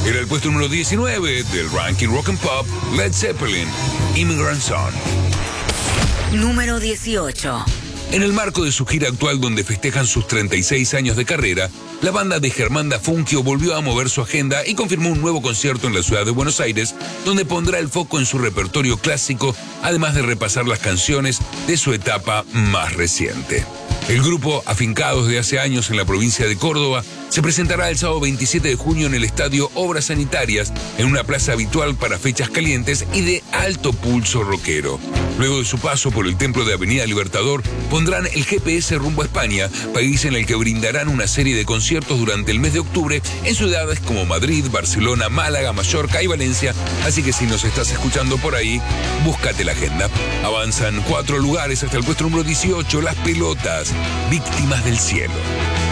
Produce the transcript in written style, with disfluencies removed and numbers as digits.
Era el puesto número 19 del ranking Rock and Pop, Led Zeppelin, Immigrant Song. Número 18. En el marco de su gira actual donde festejan sus 36 años de carrera, la banda de Germán Dafunquio volvió a mover su agenda y confirmó un nuevo concierto en la ciudad de Buenos Aires, donde pondrá el foco en su repertorio clásico, además de repasar las canciones de su etapa más reciente. El grupo, afincado desde hace años en la provincia de Córdoba, se presentará el sábado 27 de junio en el estadio Obras Sanitarias, en una plaza habitual para fechas calientes y de alto pulso rockero. Luego de su paso por el templo de Avenida Libertador, pondrán el GPS rumbo a España, país en el que brindarán una serie de conciertos durante el mes de octubre en ciudades como Madrid, Barcelona, Málaga, Mallorca y Valencia, así que si nos estás escuchando por ahí, búscate la agenda. Avanzan 4 lugares hasta el puesto número 18, Las Pelotas, Víctimas del Cielo.